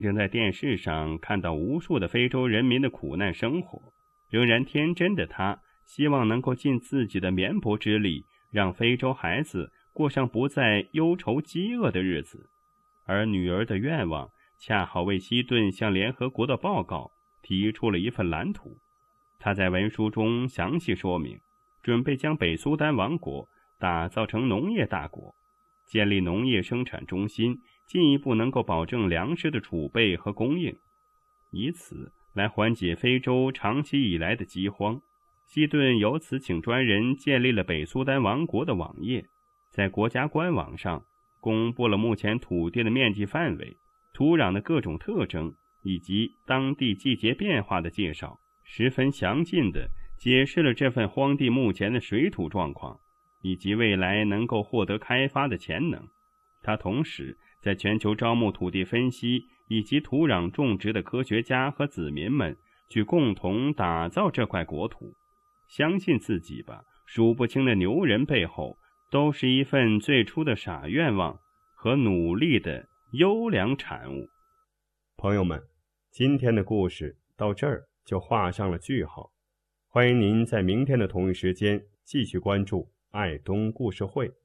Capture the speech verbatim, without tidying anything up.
仍在电视上看到无数的非洲人民的苦难生活，仍然天真的他希望能够尽自己的绵薄之力，让非洲孩子过上不再忧愁饥饿的日子。而女儿的愿望恰好为希顿向联合国的报告提出了一份蓝图。他在文书中详细说明，准备将北苏丹王国打造成农业大国，建立农业生产中心，进一步能够保证粮食的储备和供应，以此来缓解非洲长期以来的饥荒。希顿由此请专人建立了北苏丹王国的网页，在国家官网上公布了目前土地的面积范围、土壤的各种特征以及当地季节变化的介绍，十分详尽地解释了这份荒地目前的水土状况以及未来能够获得开发的潜能。他同时在全球招募土地分析以及土壤种植的科学家和子民们，去共同打造这块国土。相信自己吧，数不清的牛人背后都是一份最初的傻愿望和努力的优良产物。 朋友们，今天的故事到这儿就画上了句号。欢迎您在明天的同一时间继续关注爱东故事会。